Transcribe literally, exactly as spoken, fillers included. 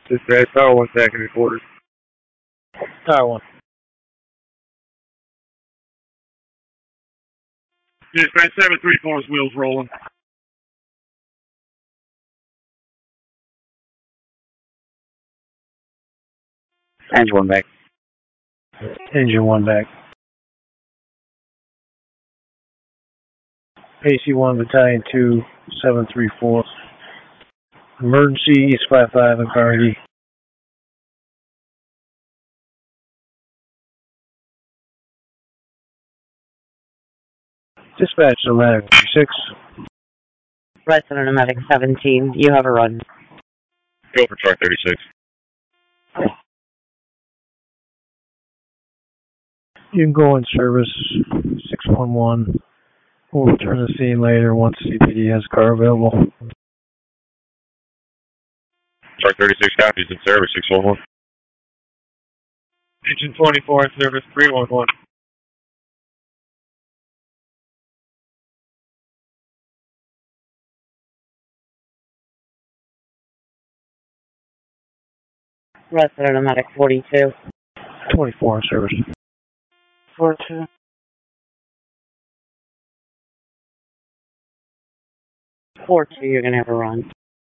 Dispatch, Tower one second reporters. Tower one. Dispatch seven three four's wheels rolling. Engine one back. Engine one back. A C one Battalion two, seven three four. Emergency East five five in Carnegie. Dispatch Nomadic thirty-six. Resident Nomadic seventeen, you have a run. Go for truck thirty-six. You can go in service six one one. We'll return to the scene later once C P D has a car available. Truck thirty-six copies in service six one one. Engine twenty-four in service three one one. Resident Nomadic forty-two. twenty-four in service. forty-two. four two, you're going to have a run.